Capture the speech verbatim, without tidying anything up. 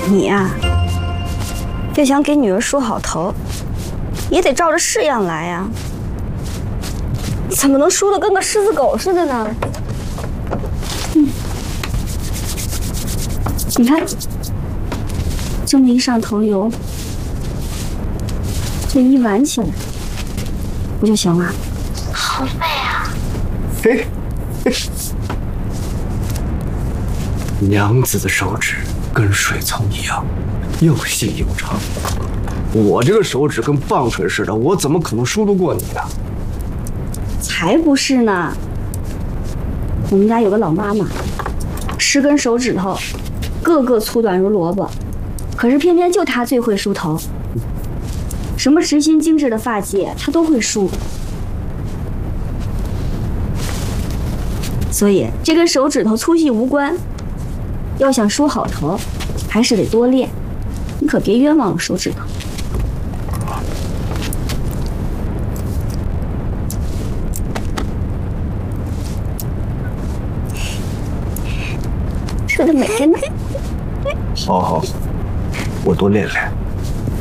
你呀、啊，要想给女儿梳好头，也得照着式样来呀。你怎么能梳得跟个狮子狗似的呢？嗯，你看，这么一上头油，这一挽起来，不就行了？好美啊！ 嘿，娘子的手指跟水葱一样，又细又长。我这个手指跟棒槌似的，我怎么可能梳得过你呢？ 才不是呢！我们家有个老妈妈，十根手指头，个个粗短如萝卜，可是偏偏就她最会梳头。什么实心精致的发髻，她都会梳。所以这跟手指头粗细无关，要想梳好头，还是得多练。你可别冤枉了手指头。梳得美着呢。 好好好，我多练练。